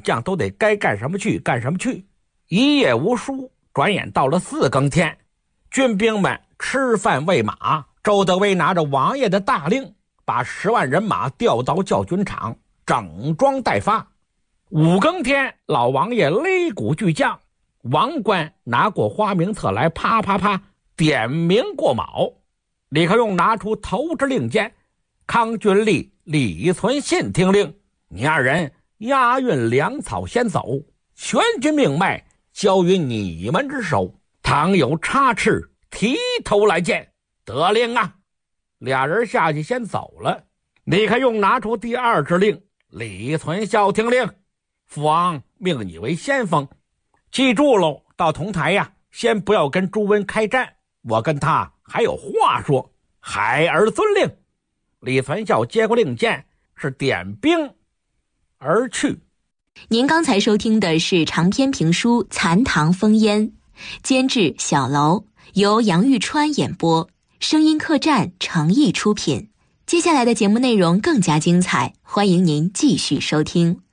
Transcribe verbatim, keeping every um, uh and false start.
将都得该干什么去干什么去。一夜无书，转眼到了四更天，军兵们吃饭喂马。周德威拿着王爷的大令，把十万人马调到教军场，整装待发。五更天，老王爷擂鼓巨将，王官拿过花名册来，啪啪啪点名过卯。李克用拿出头之令箭，康俊立、李存信听令，你二人押运粮草先走，全军命脉交于你们之手，倘有差池，提头来见。得令啊！俩人下去先走了。李克用拿出第二支令，李存孝听令，父王命你为先锋，记住喽，到潼台呀，先不要跟朱温开战，我跟他还有话说。孩儿遵令。李存孝接过令箭，是点兵而去。 您刚才收听的是长篇评书《残唐烽烟》，监制小楼，由杨玉川演播，声音客栈诚意出品。接下来的节目内容更加精彩，欢迎您继续收听。